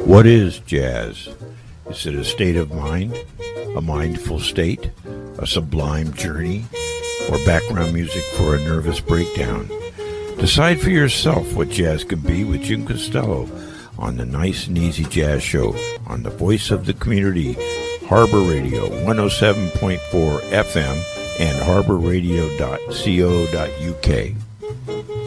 What is jazz? Is it a state of mind, a mindful state, a sublime journey, or background music for a nervous breakdown? Decide for yourself what jazz can be with Jim Costello on the Nice and Easy Jazz Show on the voice of the community, Harbor Radio 107.4 FM and harborradio.co.uk.